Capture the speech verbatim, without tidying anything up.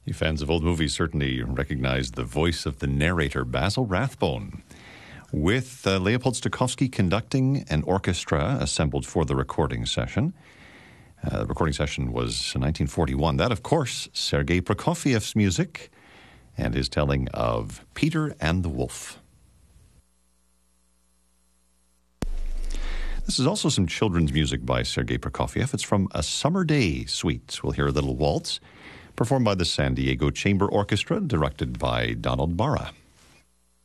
You fans of old movies certainly recognize the voice of the narrator, Basil Rathbone. With uh, Leopold Stokowski conducting an orchestra assembled for the recording session. Uh, the recording session was in nineteen forty-one. That, of course, Sergei Prokofiev's music and his telling of Peter and the Wolf. This is also some children's music by Sergei Prokofiev. It's from A Summer Day Suite. We'll hear a little waltz performed by the San Diego Chamber Orchestra, directed by Donald Barra.